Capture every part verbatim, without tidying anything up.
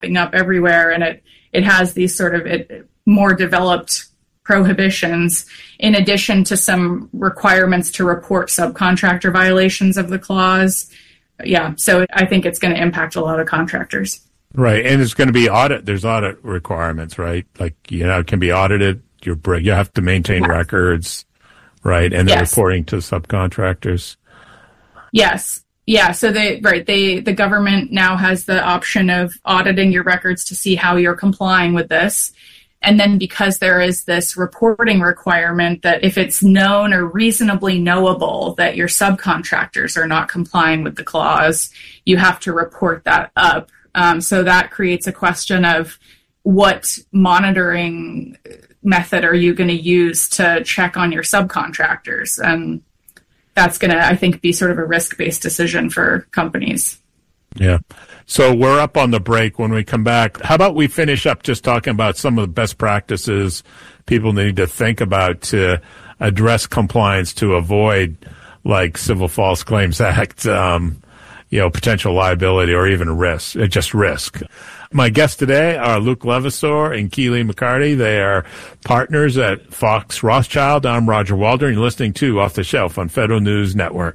popping up everywhere, and it, it has these sort of it, more developed prohibitions in addition to some requirements to report subcontractor violations of the clause. Yeah, so I think it's going to impact a lot of contractors. Right, and it's going to be audit. There's audit requirements, right? Like, you know, it can be audited. You're, you have to maintain yes. records, right? And they're yes. reporting to subcontractors. Yes. Yeah. So they, right. They, the government now has the option of auditing your records to see how you're complying with this. And then because there is this reporting requirement that if it's known or reasonably knowable that your subcontractors are not complying with the clause, you have to report that up. Um, so that creates a question of what monitoring method are you going to use to check on your subcontractors? And that's going to, I think, be sort of a risk-based decision for companies. Yeah. So we're up on the break. When we come back, how about we finish up just talking about some of the best practices people need to think about to address compliance to avoid, like, Civil False Claims Act, um, you know, potential liability or even risk, just risk. My guests today are Luke Levasseur and Keely McCarty. They are partners at Fox Rothschild. I'm Roger Waldron. You're listening to Off the Shelf on Federal News Network.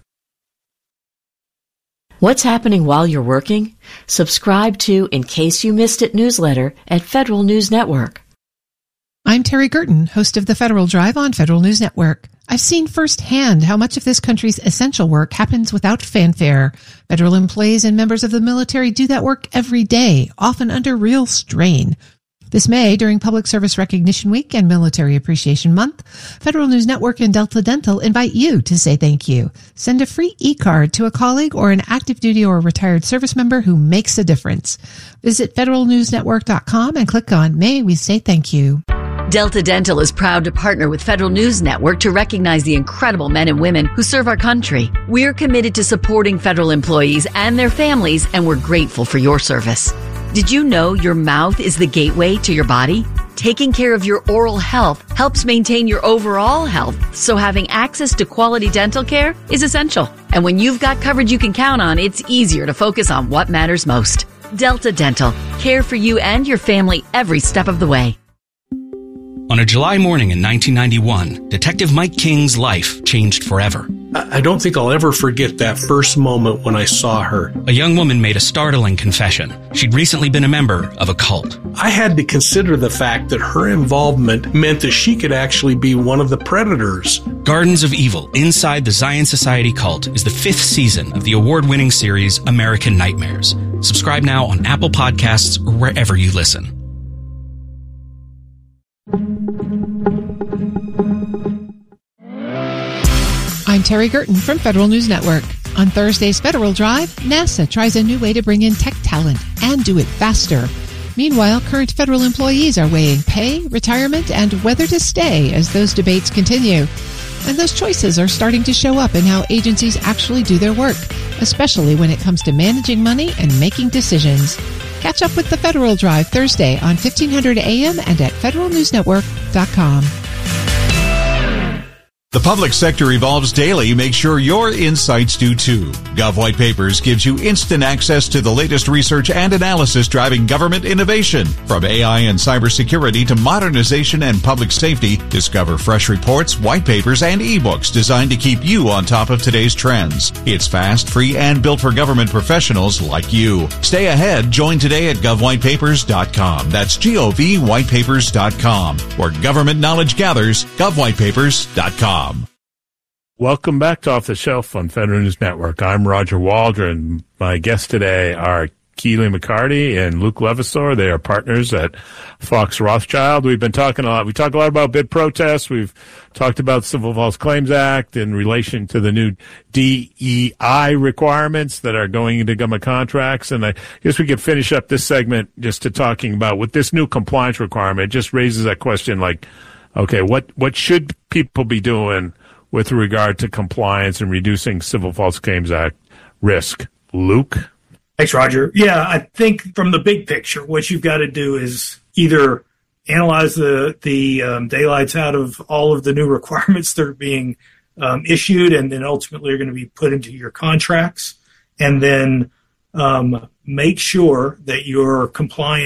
What's happening while you're working? Subscribe to In Case You Missed It newsletter at Federal News Network. I'm Terry Gerton, host of the Federal Drive on Federal News Network. I've seen firsthand how much of this country's essential work happens without fanfare. Federal employees and members of the military do that work every day, often under real strain. This May, during Public Service Recognition Week and Military Appreciation Month, Federal News Network and Delta Dental invite you to say thank you. Send a free e-card to a colleague or an active duty or retired service member who makes a difference. Visit federal news network dot com and click on May We Say Thank You. Delta Dental is proud to partner with Federal News Network to recognize the incredible men and women who serve our country. We're committed to supporting federal employees and their families, and we're grateful for your service. Did you know your mouth is the gateway to your body? Taking care of your oral health helps maintain your overall health, so having access to quality dental care is essential. And when you've got coverage you can count on, it's easier to focus on what matters most. Delta Dental. Care for you and your family every step of the way. On a July morning in nineteen ninety-one, Detective Mike King's life changed forever. I don't think I'll ever forget that first moment when I saw her. A young woman made a startling confession. She'd recently been a member of a cult. I had to consider the fact that her involvement meant that she could actually be one of the predators. Gardens of Evil Inside the Zion Society Cult is the fifth season of the award-winning series American Nightmares. Subscribe now on Apple Podcasts or wherever you listen. I'm Terry Gerton from Federal News Network. On Thursday's Federal Drive, NASA tries a new way to bring in tech talent and do it faster. Meanwhile, current federal employees are weighing pay, retirement, and whether to stay as those debates continue. And those choices are starting to show up in how agencies actually do their work, especially when it comes to managing money and making decisions. Catch up with the Federal Drive Thursday on fifteen hundred A M and at federal news network dot com. The public sector evolves daily. Make sure your insights do too. Gov White Papers gives you instant access to the latest research and analysis driving government innovation. From A I and cybersecurity to modernization and public safety, discover fresh reports, white papers, and ebooks designed to keep you on top of today's trends. It's fast, free, and built for government professionals like you. Stay ahead. Join today at gov white papers dot com. That's G O V white papers dot com. Where government knowledge gathers, gov white papers dot com. Welcome back to Off the Shelf on Federal News Network. I'm Roger Waldron. My guests today are Keely McCarty and Luke Levasseur. They are partners at Fox Rothschild. We've been talking a lot. We talk a lot about bid protests. We've talked about the Civil False Claims Act in relation to the new D E I requirements that are going into government contracts. And I guess we could finish up this segment just to talking about with this new compliance requirement. It just raises that question like, okay, what, what should people be doing with regard to compliance and reducing Civil False Claims Act risk? Luke? Thanks, Roger. Yeah, I think from the big picture, what you've got to do is either analyze the, the um, daylights out of all of the new requirements that are being um, issued and then ultimately are going to be put into your contracts, and then um, make sure that you're compliant